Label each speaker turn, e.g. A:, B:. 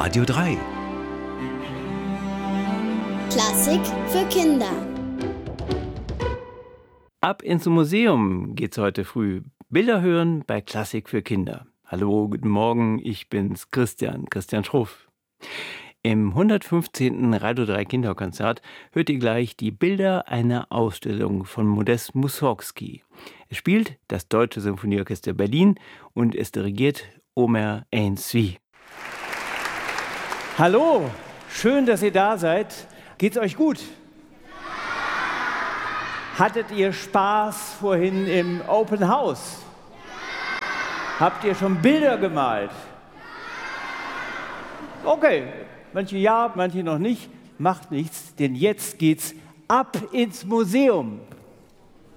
A: Radio 3.
B: Klassik für Kinder.
C: Ab ins Museum geht's heute früh. Bilder hören bei Klassik für Kinder. Hallo, guten Morgen, ich bin's, Christian Schruff. Im 115. Radio 3 Kinderkonzert hört ihr gleich die Bilder einer Ausstellung von Modest Mussorgsky. Es spielt das Deutsche Symphonieorchester Berlin und es dirigiert Omer Ainswie. Hallo, schön, dass ihr da seid. Geht's euch gut? Hattet ihr Spaß vorhin im Open House? Habt ihr schon Bilder gemalt? Okay, manche ja, manche noch nicht. Macht nichts, denn jetzt geht's ab ins Museum.